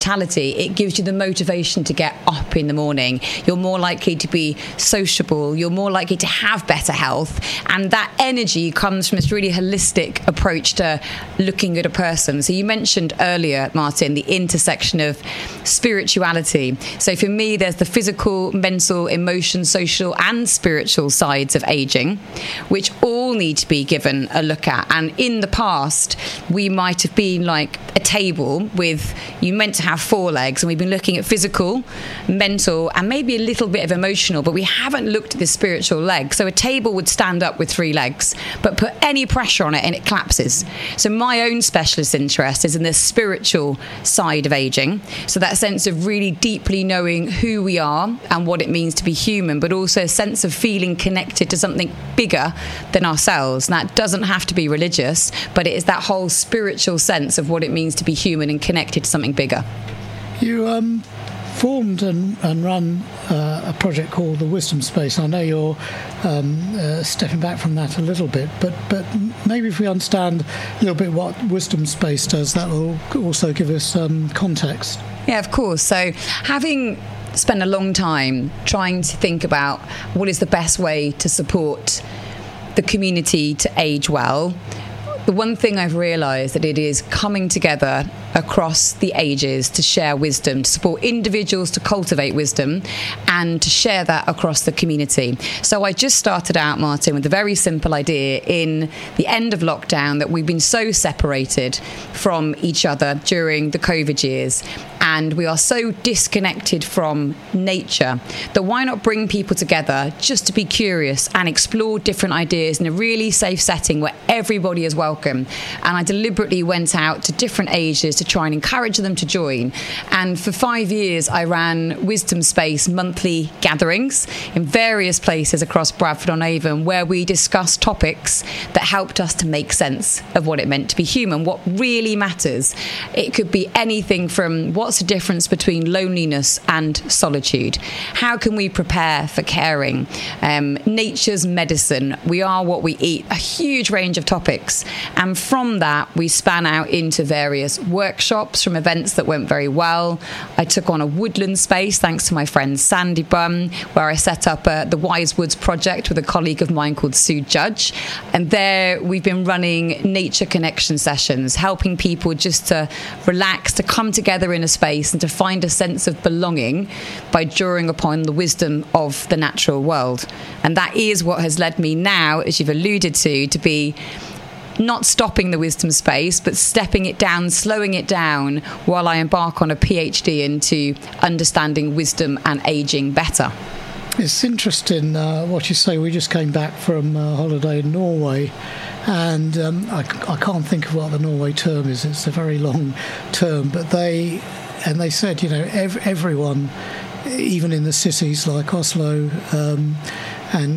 it gives you the motivation to get up in the morning. You're more likely to be sociable. You're more likely to have better health. And that energy comes from this really holistic approach to looking at a person. So you mentioned earlier, Martin, the intersection of spirituality. So for me, there's the physical, mental, emotion, social and spiritual sides of aging, which all need to be given a look at. And in the past, we might have been like a table with, you meant to have 4 legs, and we've been looking at physical, mental and maybe a little bit of emotional, but we haven't looked at the spiritual leg. So a table would stand up with 3 legs, but put any pressure on it and it collapses. So my own specialist interest is in the spiritual side of aging. So that sense of really deeply knowing who we are and what it means to be human, but also a sense of feeling connected to something bigger than ourselves. And that doesn't have to be religious, but it is that whole spiritual sense of what it means to be human and connected to something bigger. You formed and run a project called the Wisdom Space. I know you're stepping back from that a little bit, but maybe if we understand a little bit what Wisdom Space does, that will also give us context. Yeah, of course. So having spent a long time trying to think about what is the best way to support the community to age well, the one thing I've realised that it is coming together across the ages to share wisdom, to support individuals to cultivate wisdom and to share that across the community. So I just started out, Martin, with a very simple idea in the end of lockdown that we've been so separated from each other during the COVID years, and we are so disconnected from nature that why not bring people together just to be curious and explore different ideas in a really safe setting where everybody is welcome. And I deliberately went out to different ages to try and encourage them to join. And for 5 years, I ran Wisdom Space monthly gatherings in various places across Bradford-on-Avon where we discussed topics that helped us to make sense of what it meant to be human, what really matters. It could be anything from what's the difference between loneliness and solitude? How can we prepare for caring? Nature's medicine. We are what we eat. A huge range of topics. And from that, we span out into various workshops from events that went very well. I took on a woodland space thanks to my friend Sandy Bum, where I set up the Wise Woods project with a colleague of mine called Sue Judge. And there we've been running nature connection sessions, helping people just to relax, to come together in a space and to find a sense of belonging by drawing upon the wisdom of the natural world. And that is what has led me now, as you've alluded to be not stopping the Wisdom Space, but stepping it down, slowing it down while I embark on a PhD into understanding wisdom and aging better. It's interesting what you say. We just came back from a holiday in Norway, and I can't think of what the Norway term is. It's a very long term, but they said, everyone, even in the cities like Oslo and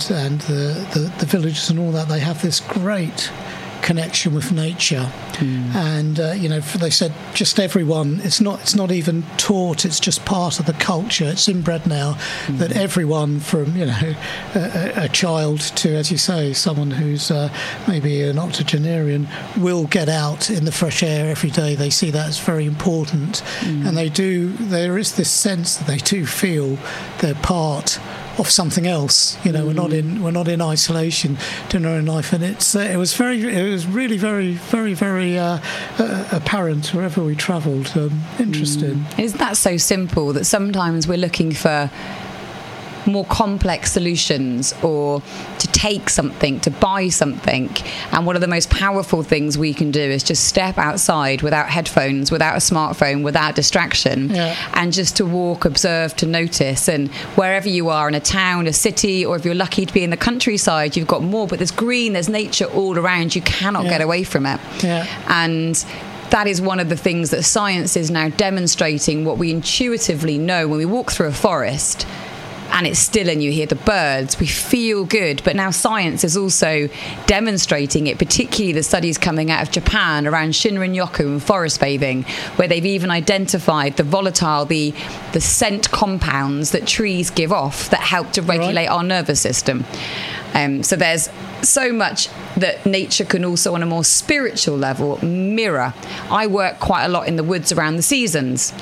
the villages and all that, they have this great connection with nature. And they said just everyone, it's not even taught, it's just part of the culture, it's inbred now, that everyone from a child to, as you say, someone who's maybe an octogenarian will get out in the fresh air every day. They see that as very important, and there is this sense that they do feel they're part of something else. We're not in isolation doing our own life, and it was really very, very, very apparent wherever we travelled. Interesting. Isn't that so simple that sometimes we're looking for more complex solutions, or to take something, to buy something, and one of the most powerful things we can do is just step outside without headphones, without a smartphone, without distraction, and just to walk, observe, to notice. And wherever you are, in a town, a city, or if you're lucky to be in the countryside, you've got more, but there's green, there's nature all around. You cannot get away from it. And that is one of the things that science is now demonstrating, what we intuitively know when we walk through a forest and it's still and you hear the birds, we feel good. But now science is also demonstrating it, particularly the studies coming out of Japan around Shinrin-yoku and forest bathing, where they've even identified the volatile, the scent compounds that trees give off that help to regulate our nervous system. So there's so much that nature can also, on a more spiritual level, mirror. I work quite a lot in the woods around the seasons,